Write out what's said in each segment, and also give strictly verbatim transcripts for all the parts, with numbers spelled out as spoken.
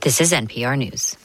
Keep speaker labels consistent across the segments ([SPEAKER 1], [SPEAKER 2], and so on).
[SPEAKER 1] This is N P R News.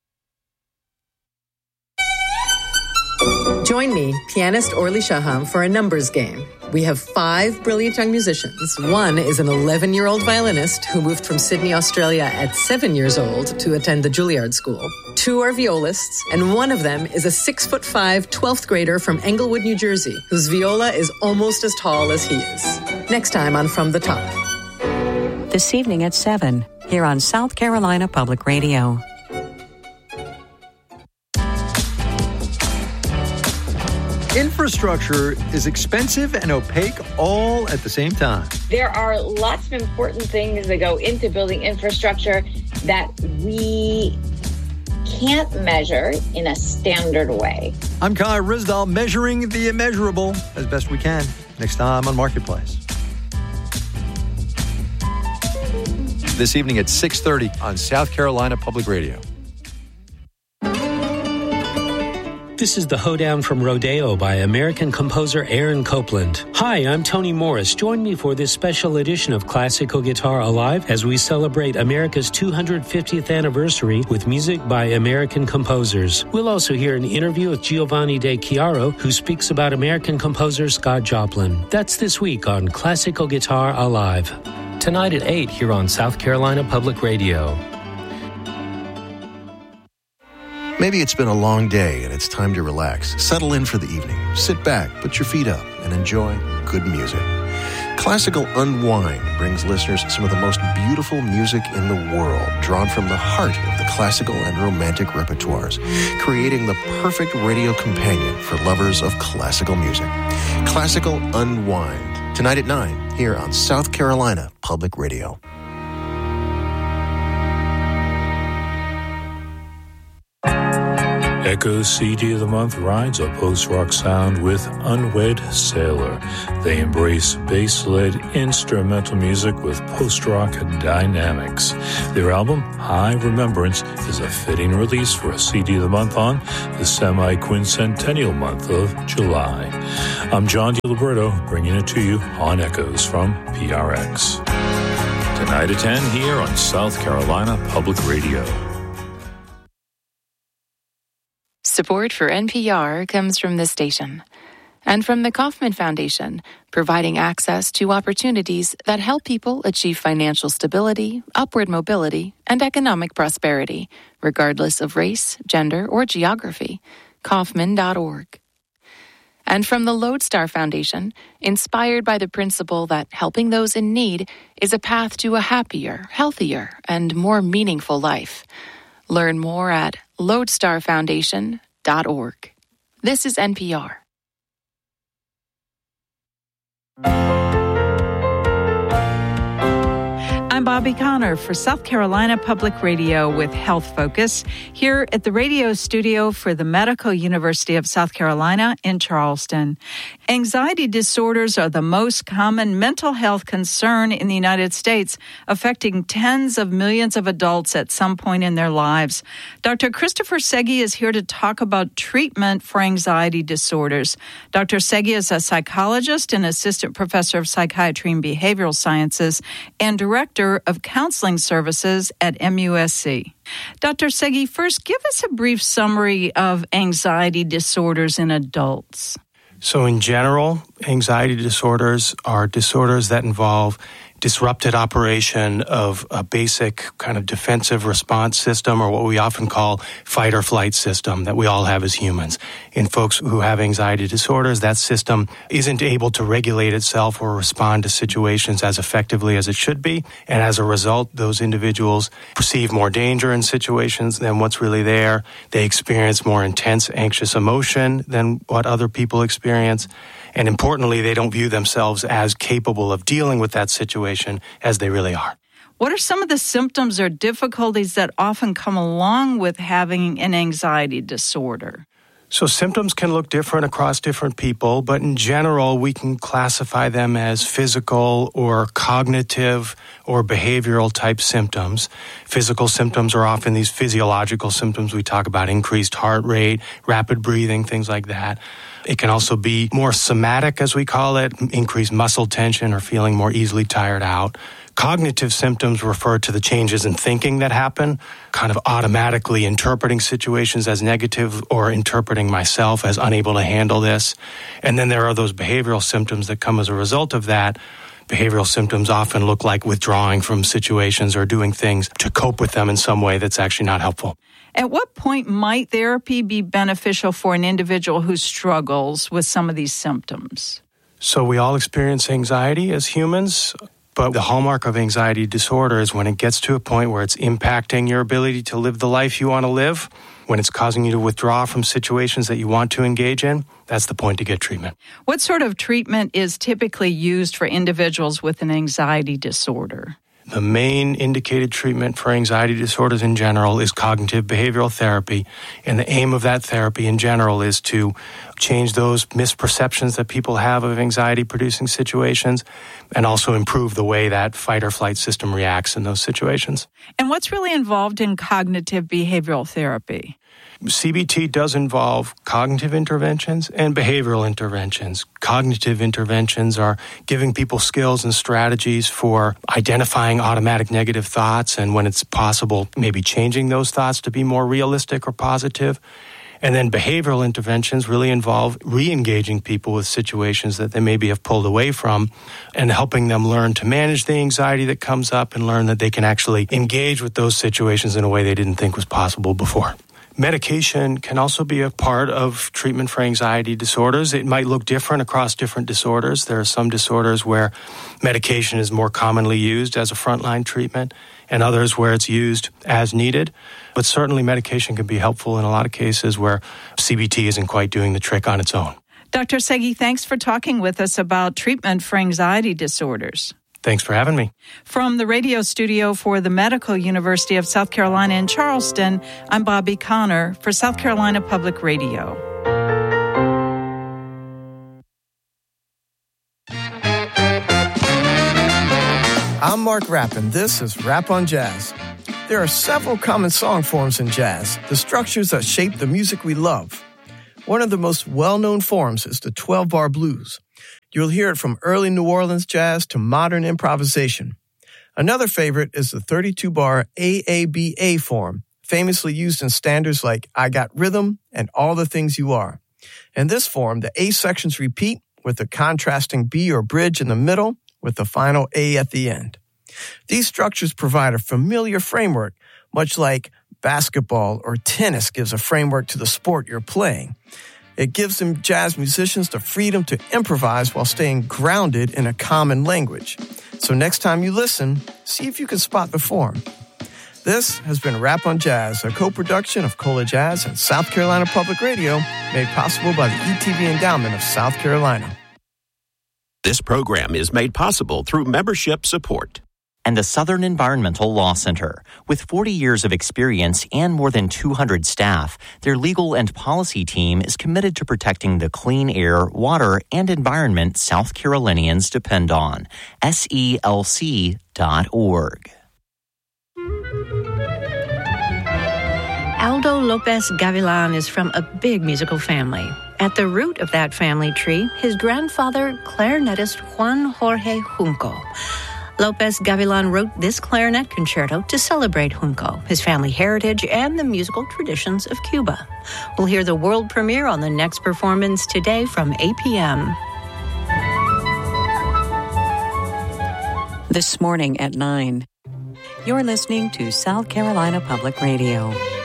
[SPEAKER 2] Join me, pianist Orly Shaham, for a numbers game. We have five brilliant young musicians. One is an eleven-year-old violinist who moved from Sydney, Australia at seven years old to attend the Juilliard School. Two are violists, and one of them is a six-foot-five, twelfth grader from Englewood, New Jersey, whose viola is almost as tall as he is. Next time on From the Top.
[SPEAKER 3] This evening at seven, here on South Carolina Public Radio.
[SPEAKER 4] Infrastructure is expensive and opaque all at the same time.
[SPEAKER 5] There are lots of important things that go into building infrastructure that we can't measure in a standard way.
[SPEAKER 4] I'm Kai Rizdal, measuring the immeasurable as best we can. Next time on Marketplace. This evening at six thirty on South Carolina Public Radio.
[SPEAKER 6] This is the Hoedown from Rodeo by American composer Aaron Copland. Hi, I'm Tony Morris. Join me for this special edition of Classical Guitar Alive as we celebrate America's two hundred fiftieth anniversary with music by American composers. We'll also hear an interview with Giovanni De Chiaro, who speaks about American composer Scott Joplin. That's this week on Classical Guitar Alive.
[SPEAKER 7] Tonight at eight here on South Carolina Public Radio.
[SPEAKER 8] Maybe it's been a long day and it's time to relax. Settle in for the evening. Sit back, put your feet up, and enjoy good music. Classical Unwind brings listeners some of the most beautiful music in the world, drawn from the heart of the classical and romantic repertoires, creating the perfect radio companion for lovers of classical music. Classical Unwind, tonight at nine, here on South Carolina Public Radio.
[SPEAKER 9] Echo's C D of the Month rides a post-rock sound with Unwed Sailor. They embrace bass-led instrumental music with post-rock dynamics. Their album, High Remembrance, is a fitting release for a C D of the Month on the semi-quincentennial month of July. I'm John DiLiberto, bringing it to you on Echoes from P R X. Tonight at ten here on South Carolina Public Radio.
[SPEAKER 10] Support for N P R comes from this station and from the Kauffman Foundation, providing access to opportunities that help people achieve financial stability, upward mobility, and economic prosperity, regardless of race, gender, or geography. Kauffman dot org. And from the Lodestar Foundation, inspired by the principle that helping those in need is a path to a happier, healthier, and more meaningful life. Learn more at lodestar foundation dot org. This is N P R.
[SPEAKER 11] I'm Bobby Connor for South Carolina Public Radio with Health Focus here at the radio studio for the Medical University of South Carolina in Charleston. Anxiety disorders are the most common mental health concern in the United States, affecting tens of millions of adults at some point in their lives. Doctor Christopher Seghi is here to talk about treatment for anxiety disorders. Doctor Seghi is a psychologist and assistant professor of psychiatry and behavioral sciences and director of Counseling Services at M U S C. Doctor Seghi, first, give us a brief summary of anxiety disorders in adults.
[SPEAKER 12] So in general, anxiety disorders are disorders that involve disrupted operation of a basic kind of defensive response system, or what we often call fight or flight system that we all have as humans. In folks who have anxiety disorders, that system isn't able to regulate itself or respond to situations as effectively as it should be. And as a result, those individuals perceive more danger in situations than what's really there. They experience more intense anxious emotion than what other people experience. And importantly, they don't view themselves as capable of dealing with that situation as they really are.
[SPEAKER 11] What are some of the symptoms or difficulties that often come along with having an anxiety disorder?
[SPEAKER 12] So symptoms can look different across different people, but in general, we can classify them as physical or cognitive or behavioral type symptoms. Physical symptoms are often these physiological symptoms we talk about, increased heart rate, rapid breathing, things like that. It can also be more somatic, as we call it, increased muscle tension or feeling more easily tired out. Cognitive symptoms refer to the changes in thinking that happen, kind of automatically interpreting situations as negative or interpreting myself as unable to handle this. And then there are those behavioral symptoms that come as a result of that. Behavioral symptoms often look like withdrawing from situations or doing things to cope with them in some way that's actually not helpful.
[SPEAKER 11] At what point might therapy be beneficial for an individual who struggles with some of these symptoms?
[SPEAKER 12] So we all experience anxiety as humans. But the hallmark of anxiety disorder is when it gets to a point where it's impacting your ability to live the life you want to live, when it's causing you to withdraw from situations that you want to engage in, that's the point to get treatment.
[SPEAKER 11] What sort of treatment is typically used for individuals with an anxiety disorder?
[SPEAKER 12] The main indicated treatment for anxiety disorders in general is cognitive behavioral therapy, and the aim of that therapy in general is to change those misperceptions that people have of anxiety-producing situations and also improve the way that fight or flight system reacts in those situations.
[SPEAKER 11] And what's really involved in cognitive behavioral therapy?
[SPEAKER 12] C B T does involve cognitive interventions and behavioral interventions. Cognitive interventions are giving people skills and strategies for identifying automatic negative thoughts and, when it's possible, maybe changing those thoughts to be more realistic or positive. And then behavioral interventions really involve re-engaging people with situations that they maybe have pulled away from and helping them learn to manage the anxiety that comes up and learn that they can actually engage with those situations in a way they didn't think was possible before. Medication can also be a part of treatment for anxiety disorders. It might look different across different disorders. There are some disorders where medication is more commonly used as a frontline treatment and others where it's used as needed. But certainly medication can be helpful in a lot of cases where C B T isn't quite doing the trick on its own.
[SPEAKER 11] Doctor Segi, thanks for talking with us about treatment for anxiety disorders.
[SPEAKER 12] Thanks for having me.
[SPEAKER 11] From the radio studio for the Medical University of South Carolina in Charleston, I'm Bobby Connor for South Carolina Public Radio.
[SPEAKER 1] I'm Mark Rapp, and this is Rap on Jazz. There are several common song forms in jazz, the structures that shape the music we love. One of the most well-known forms is the twelve-bar blues. You'll hear it from early New Orleans jazz to modern improvisation. Another favorite is the thirty-two bar A A B A form, famously used in standards like I Got Rhythm and All the Things You Are. In this form, the A sections repeat with the contrasting B or bridge in the middle with the final A at the end. These structures provide a familiar framework, much like basketball or tennis gives a framework to the sport you're playing. It gives them jazz musicians the freedom to improvise while staying grounded in a common language. So next time you listen, see if you can spot the form. This has been Rap on Jazz, a co-production of Cola Jazz and South Carolina Public Radio, made possible by the E T V Endowment of South Carolina.
[SPEAKER 13] This program is made possible through membership support.
[SPEAKER 14] And the Southern Environmental Law Center. With forty years of experience and more than two hundred staff, their legal and policy team is committed to protecting the clean air, water, and environment South Carolinians depend on. S E L C dot org.
[SPEAKER 3] Aldo Lopez Gavilan is from a big musical family. At the root of that family tree, his grandfather, clarinetist Juan Jorge Junco. Lopez Gavilan wrote this clarinet concerto to celebrate Junco, his family heritage, and the musical traditions of Cuba. We'll hear the world premiere on the next performance today from eight p.m. This morning at nine. You're listening to South Carolina Public Radio.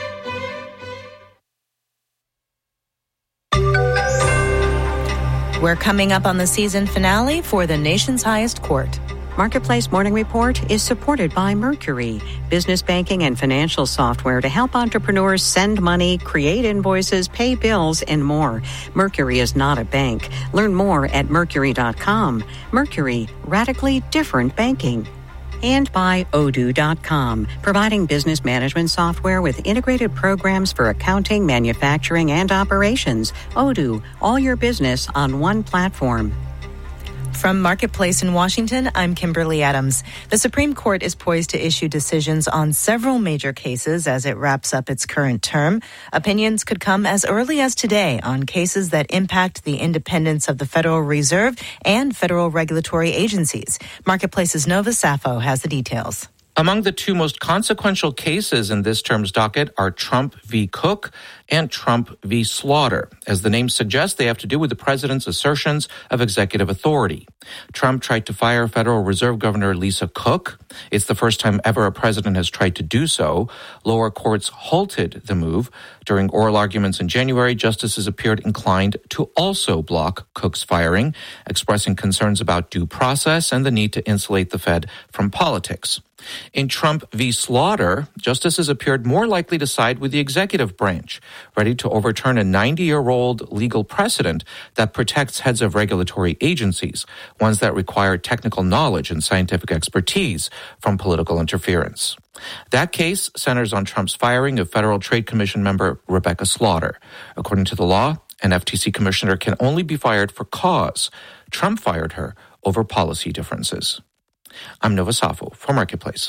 [SPEAKER 15] We're coming up on the season finale for the nation's highest court.
[SPEAKER 3] Marketplace Morning Report is supported by Mercury, business banking and financial software to help entrepreneurs send money, create invoices, pay bills, and more. Mercury is not a bank. Learn more at mercury dot com. Mercury, radically different banking. And by odoo dot com, providing business management software with integrated programs for accounting, manufacturing, and operations. Odoo, all your business on one platform.
[SPEAKER 15] From Marketplace in Washington, I'm Kimberly Adams. The Supreme Court is poised to issue decisions on several major cases as it wraps up its current term. Opinions could come as early as today on cases that impact the independence of the Federal Reserve and federal regulatory agencies. Marketplace's Nova Safo has the details.
[SPEAKER 16] Among the two most consequential cases in this term's docket are Trump v. Cook and Trump v. Slaughter. As the name suggests, they have to do with the president's assertions of executive authority. Trump tried to fire Federal Reserve Governor Lisa Cook. It's the first time ever a president has tried to do so. Lower courts halted the move. During oral arguments in January, justices appeared inclined to also block Cook's firing, expressing concerns about due process and the need to insulate the Fed from politics. In Trump v. Slaughter, justices appeared more likely to side with the executive branch, ready to overturn a ninety-year-old legal precedent that protects heads of regulatory agencies, ones that require technical knowledge and scientific expertise from political interference. That case centers on Trump's firing of Federal Trade Commission member Rebecca Slaughter. According to the law, an F T C commissioner can only be fired for cause. Trump fired her over policy differences. I'm Nova Safo for Marketplace.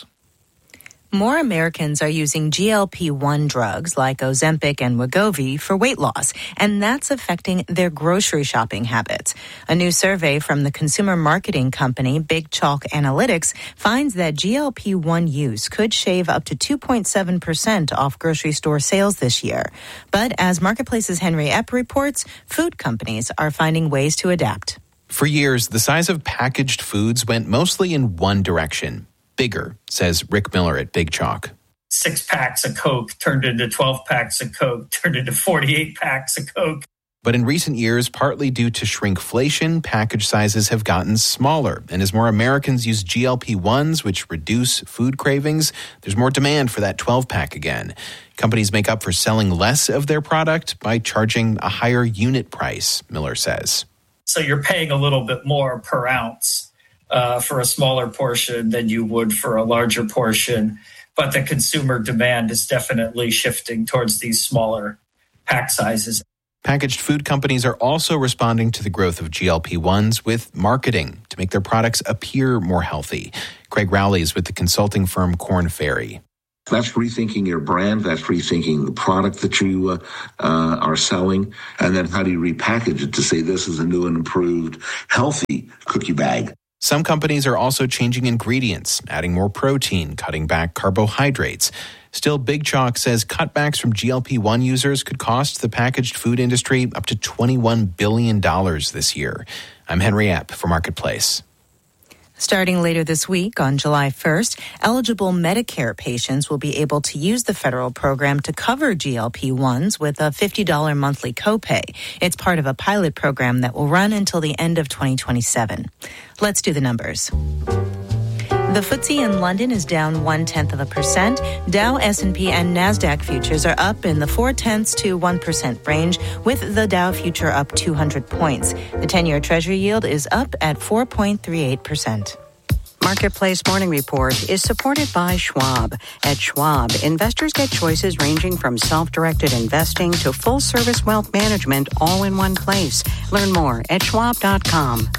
[SPEAKER 15] More Americans are using G L P one drugs like Ozempic and Wegovy for weight loss, and that's affecting their grocery shopping habits. A new survey from the consumer marketing company Big Chalk Analytics finds that G L P one use could shave up to two point seven percent off grocery store sales this year. But as Marketplace's Henry Epp reports, food companies are finding ways to adapt.
[SPEAKER 17] For years, the size of packaged foods went mostly in one direction. Bigger, says Rick Miller at Big Chalk.
[SPEAKER 18] Six packs of Coke turned into twelve packs of Coke, turned into forty-eight packs of Coke.
[SPEAKER 17] But in recent years, partly due to shrinkflation, package sizes have gotten smaller. And as more Americans use G L P ones, which reduce food cravings, there's more demand for that twelve-pack again. Companies make up for selling less of their product by charging a higher unit price, Miller says.
[SPEAKER 18] So you're paying a little bit more per ounce uh, for a smaller portion than you would for a larger portion. But the consumer demand is definitely shifting towards these smaller pack sizes.
[SPEAKER 17] Packaged food companies are also responding to the growth of G L P ones with marketing to make their products appear more healthy. Craig Rowley is with the consulting firm Korn Ferry.
[SPEAKER 19] That's rethinking your brand. That's rethinking the product that you uh, uh, are selling. And then how do you repackage it to say this is a new and improved healthy cookie bag?
[SPEAKER 17] Some companies are also changing ingredients, adding more protein, cutting back carbohydrates. Still, Big Chalk says cutbacks from G L P one users could cost the packaged food industry up to twenty-one billion dollars this year. I'm Henry Epp for Marketplace.
[SPEAKER 15] Starting later this week, on July first, eligible Medicare patients will be able to use the federal program to cover G L P ones with a fifty dollars monthly copay. It's part of a pilot program that will run until the end of twenty twenty-seven. Let's do the numbers. The F T S E in London is down one-tenth of a percent. Dow, S and P, and NASDAQ futures are up in the four-tenths to one percent range, with the Dow future up two hundred points. The ten-year Treasury yield is up at four point three eight percent.
[SPEAKER 3] Marketplace Morning Report is supported by Schwab. At Schwab, investors get choices ranging from self-directed investing to full-service wealth management all in one place. Learn more at schwab dot com.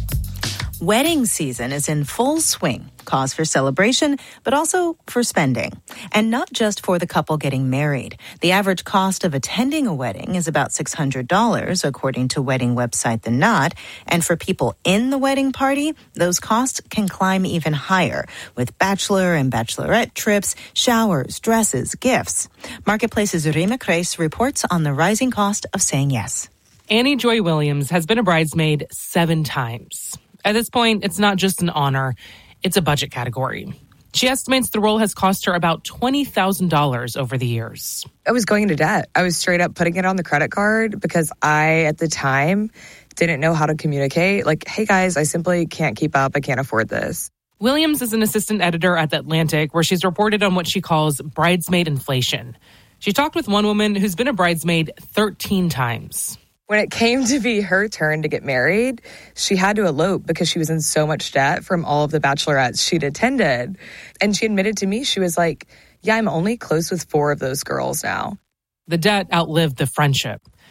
[SPEAKER 15] Wedding season is in full swing. Cause for celebration, but also for spending. And not just for the couple getting married. The average cost of attending a wedding is about six hundred dollars, according to wedding website The Knot. And for people in the wedding party, those costs can climb even higher, with bachelor and bachelorette trips, showers, dresses, gifts. Marketplace's Rima Kreis reports on the rising cost of saying yes.
[SPEAKER 20] Annie Joy Williams has been a bridesmaid seven times. At this point, it's not just an honor. It's a budget category. She estimates the role has cost her about twenty thousand dollars over the years.
[SPEAKER 21] I was going into debt. I was straight up putting it on the credit card because I, at the time, didn't know how to communicate. Like, hey, guys, I simply can't keep up. I can't afford this.
[SPEAKER 20] Williams is an assistant editor at The Atlantic, where she's reported on what she calls bridesmaid inflation. She talked with one woman who's been a bridesmaid thirteen times.
[SPEAKER 21] When it came to be her turn to get married, she had to elope because she was in so much debt from all of the bachelorettes she'd attended. And she admitted to me, she was like, yeah, I'm only close with four of those girls now.
[SPEAKER 20] The debt outlived the friendship.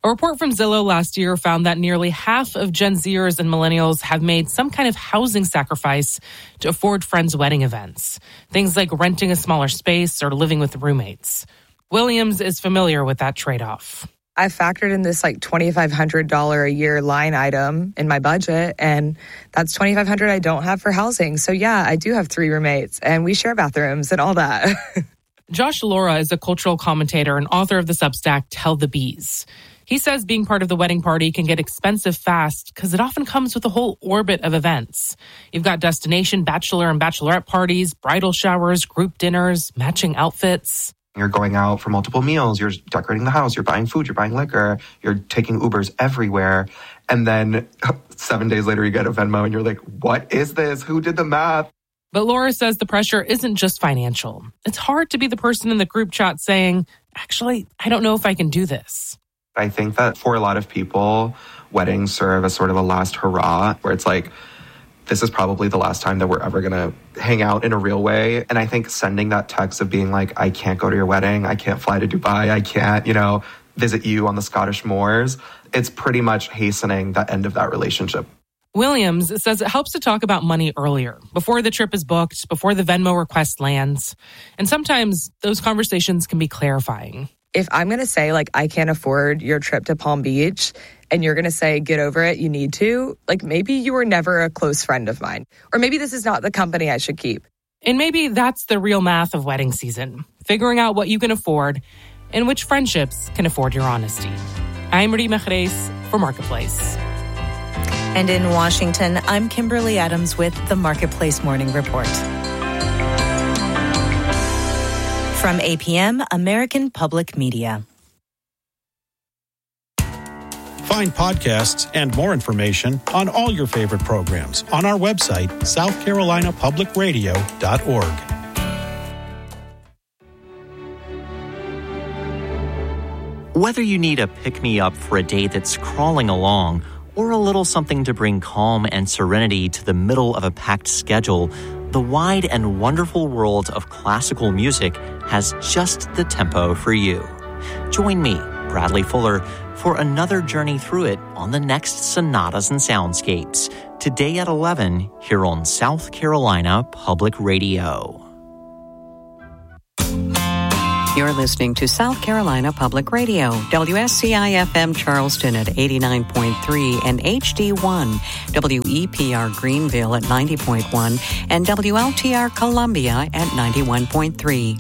[SPEAKER 20] A report from Zillow last year found that nearly half of Gen Zers and millennials have made some kind of housing sacrifice to afford friends' wedding events. Things like renting a smaller space or living with roommates. Williams is familiar with that trade-off.
[SPEAKER 21] I factored in this like twenty-five hundred dollars a year line item in my budget, and that's twenty-five hundred dollars I don't have for housing. So yeah, I do have three roommates, and we share bathrooms and all that.
[SPEAKER 20] Josh Laura is a cultural commentator and author of the Substack Tell the Bees. He says being part of the wedding party can get expensive fast because it often comes with a whole orbit of events. You've got destination bachelor and bachelorette parties, bridal showers, group dinners, matching outfits.
[SPEAKER 2] You're going out for multiple meals, you're decorating the house, you're buying food, you're buying liquor, you're taking Ubers everywhere. And then seven days later, you get a Venmo and you're like, what is this? Who did the math?
[SPEAKER 20] But Laura says the pressure isn't just financial. It's hard to be the person in the group chat saying, actually, I don't know if I can do this.
[SPEAKER 2] I think that for a lot of people, weddings serve as sort of a last hurrah, where it's like, this is probably the last time that we're ever going to hang out in a real way. And I think sending that text of being like, I can't go to your wedding, I can't fly to Dubai, I can't, you know, visit you on the Scottish moors, it's pretty much hastening the end of that relationship.
[SPEAKER 20] Williams says it helps to talk about money earlier, before the trip is booked, before the Venmo request lands. And sometimes those conversations can be clarifying.
[SPEAKER 21] If I'm going to say, like, I can't afford your trip to Palm Beach, and you're going to say, get over it, you need to, like, maybe you were never a close friend of mine. Or maybe this is not the company I should keep.
[SPEAKER 20] And maybe that's the real math of wedding season, figuring out what you can afford and which friendships can afford your honesty. I'm Marie Mejres for Marketplace.
[SPEAKER 15] And in Washington, I'm Kimberly Adams with the Marketplace Morning Report. From A P M, American Public Media.
[SPEAKER 22] Find podcasts and more information on all your favorite programs on our website, south carolina public radio dot org.
[SPEAKER 14] Whether you need a pick-me-up for a day that's crawling along or a little something to bring calm and serenity to the middle of a packed schedule, the wide and wonderful world of classical music has just the tempo for you. Join me, Bradley Fuller, for another journey through it on the next Sonatas and Soundscapes, today at eleven here on South Carolina Public Radio.
[SPEAKER 3] You're listening to South Carolina Public Radio, W S C I F M Charleston at eighty-nine point three and H D one, W E P R Greenville at ninety point one, and W L T R Columbia at ninety-one point three.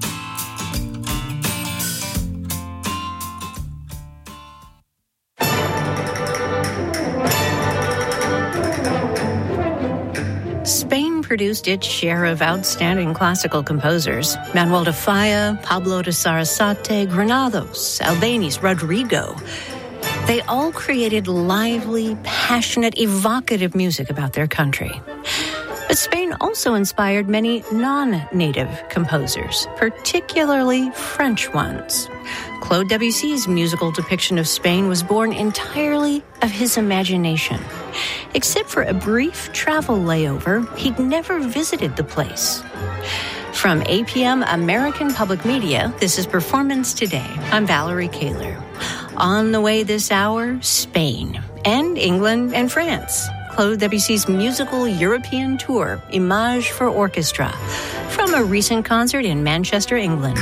[SPEAKER 23] Spain produced its share of outstanding classical composers. Manuel de Falla, Pablo de Sarasate, Granados, Albéniz, Rodrigo. They all created lively, passionate, evocative music about their country. But Spain also inspired many non-native composers, particularly French ones. Claude Debussy's musical depiction of Spain was born entirely of his imagination. Except for a brief travel layover, he'd never visited the place. From A P M American Public Media, this is Performance Today. I'm Valerie Kaler. On the way this hour, Spain and England and France. Claude Debussy's musical European tour, Image for Orchestra, from a recent concert in Manchester, England.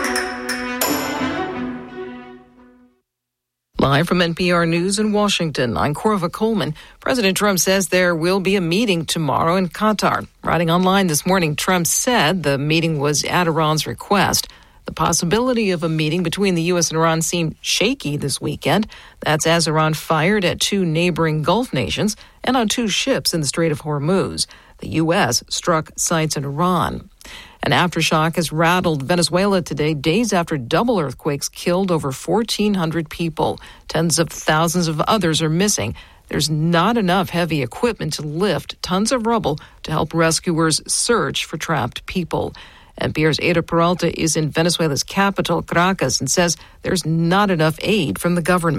[SPEAKER 24] Live from N P R News in Washington, I'm Corva Coleman. President Trump says there will be a meeting tomorrow in Qatar. Writing online this morning, Trump said the meeting was at Iran's request. The possibility of a meeting between the U S and Iran seemed shaky this weekend. That's as Iran fired at two neighboring Gulf nations and on two ships in the Strait of Hormuz. The U S struck sites in Iran. An aftershock has rattled Venezuela today, days after double earthquakes killed over fourteen hundred people. Tens of thousands of others are missing. There's not enough heavy equipment to lift tons of rubble to help rescuers search for trapped people. N P R's Ada Peralta is in Venezuela's capital, Caracas, and says there's not enough aid from the government.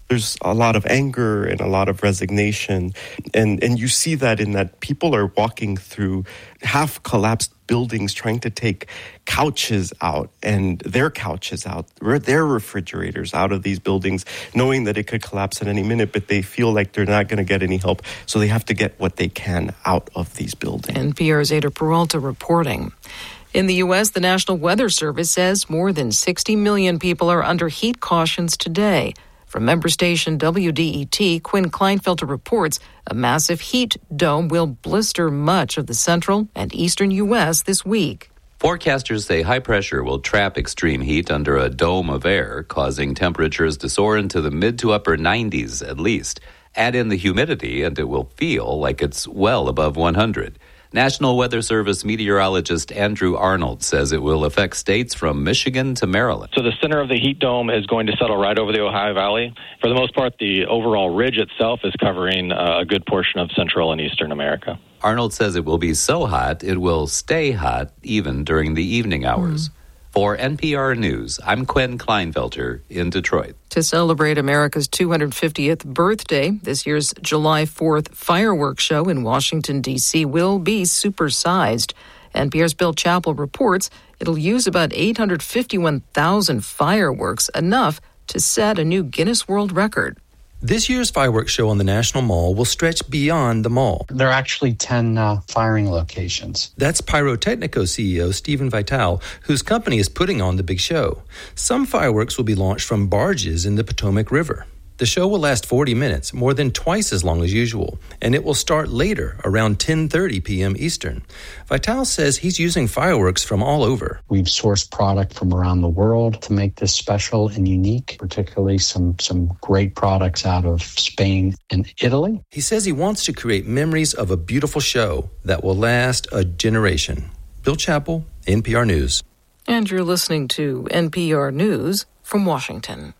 [SPEAKER 4] There's a lot of anger and a lot of resignation. And, and you see that in that people are walking through half-collapsed buildings trying to take couches out and their couches out, their refrigerators out of these buildings, knowing that it could collapse at any minute, but they feel like they're not going to get any help, so they have to get what they can out of these buildings.
[SPEAKER 24] N P R's Ada Peralta reporting. In the U S, the National Weather Service says more than sixty million people are under heat cautions today. From member station W D E T, Quinn Kleinfelter reports a massive heat dome will blister much of the central and eastern U S this week.
[SPEAKER 5] Forecasters say high pressure will trap extreme heat under a dome of air, causing temperatures to soar into the mid to upper nineties at least. Add in the humidity, and it will feel like it's well above one hundred. National Weather Service meteorologist Andrew Arnold says it will affect states from Michigan to Maryland.
[SPEAKER 6] So the center of the heat dome is going to settle right over the Ohio Valley. For the most part, the overall ridge itself is covering uh, a good portion of central and eastern America.
[SPEAKER 5] Arnold says it will be so hot, it will stay hot even during the evening hours. Mm. For N P R News, I'm Quinn Kleinfelter in Detroit.
[SPEAKER 24] To celebrate America's two hundred fiftieth birthday, this year's July fourth fireworks show in Washington, D C will be supersized. N P R's Bill Chappell reports it'll use about eight hundred fifty-one thousand fireworks, enough to set a new Guinness World Record.
[SPEAKER 7] This year's fireworks show on the National Mall will stretch beyond the mall.
[SPEAKER 25] There are actually ten uh, firing locations.
[SPEAKER 7] That's Pyrotechnico C E O Stephen Vital, whose company is putting on the big show. Some fireworks will be launched from barges in the Potomac River. The show will last forty minutes, more than twice as long as usual, and it will start later, around ten thirty p.m. Eastern. Vital says he's using fireworks from all over.
[SPEAKER 25] We've sourced product from around the world to make this special and unique, particularly some, some great products out of Spain and Italy.
[SPEAKER 7] He says he wants to create memories of a beautiful show that will last a generation. Bill Chappell, N P R News.
[SPEAKER 24] And you're listening to N P R News from Washington.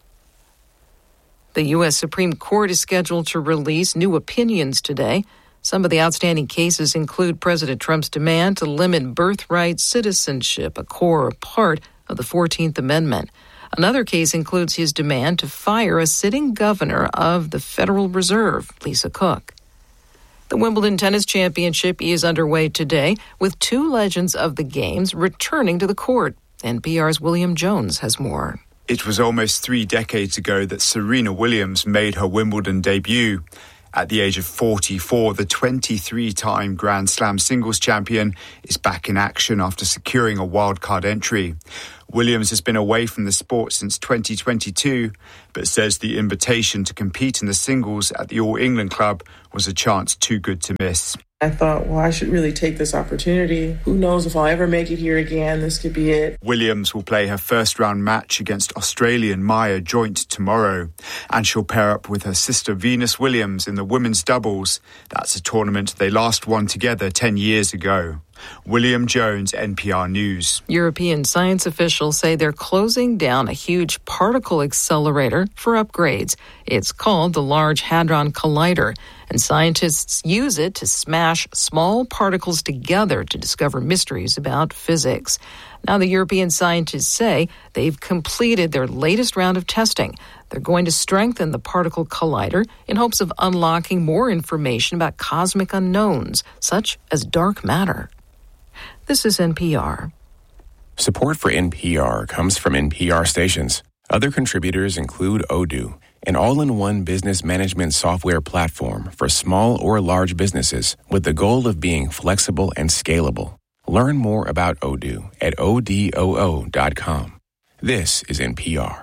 [SPEAKER 24] The U S Supreme Court is scheduled to release new opinions today. Some of the outstanding cases include President Trump's demand to limit birthright citizenship, a core part of the fourteenth Amendment. Another case includes his demand to fire a sitting governor of the Federal Reserve, Lisa Cook. The Wimbledon Tennis Championship is underway today, with two legends of the games returning to the court. N P R's William Jones has more.
[SPEAKER 26] It was almost three decades ago that Serena Williams made her Wimbledon debut. At the age of forty-four, the twenty-three-time Grand Slam singles champion is back in action after securing a wildcard entry. Williams has been away from the sport since twenty twenty-two, but says the invitation to compete in the singles at the All England Club was a chance too good to miss.
[SPEAKER 27] I thought, well, I should really take this opportunity. Who knows if I'll ever make it here again? This could be it.
[SPEAKER 26] Williams will play her first round match against Australian Maya Joint tomorrow, and she'll pair up with her sister Venus Williams in the women's doubles. That's a tournament they last won together ten years ago. William Jones, N P R News.
[SPEAKER 24] European science officials say they're closing down a huge particle accelerator for upgrades. It's called the Large Hadron Collider, and scientists use it to smash small particles together to discover mysteries about physics. Now, the European scientists say they've completed their latest round of testing. They're going to strengthen the particle collider in hopes of unlocking more information about cosmic unknowns, such as dark matter. This is N P R.
[SPEAKER 28] Support for N P R comes from N P R stations. Other contributors include Odoo, an all-in-one business management software platform for small or large businesses with the goal of being flexible and scalable. Learn more about Odoo at odoo dot com. This is N P R.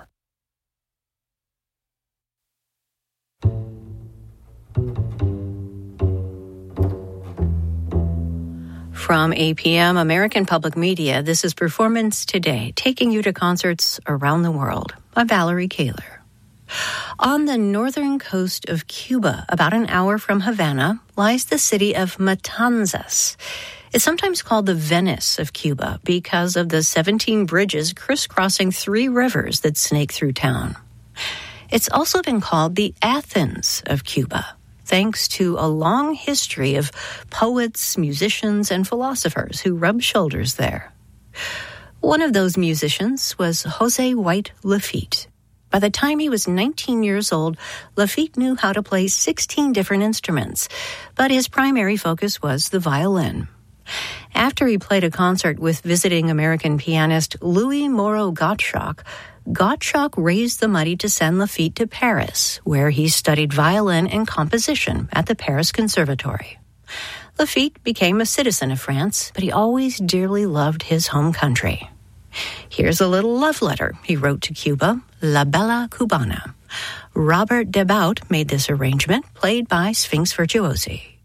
[SPEAKER 23] From A P M American Public Media, this is Performance Today, taking you to concerts around the world. I'm Valerie Kaler. On the northern coast of Cuba, about an hour from Havana, lies the city of Matanzas. It's sometimes called the Venice of Cuba because of the seventeen bridges crisscrossing three rivers that snake through town. It's also been called the Athens of Cuba, thanks to a long history of poets, musicians, and philosophers who rubbed shoulders there. One of those musicians was Jose White Lafitte. By the time he was nineteen years old, Lafitte knew how to play sixteen different instruments, but his primary focus was the violin. After he played a concert with visiting American pianist Louis Moreau Gottschalk, Gottschalk raised the money to send Lafitte to Paris, where he studied violin and composition at the Paris Conservatory. Lafitte became a citizen of France, but he always dearly loved his home country. Here's a little love letter he wrote to Cuba, La Bella Cubana. Robert Debaut made this arrangement, played by Sphinx Virtuosi.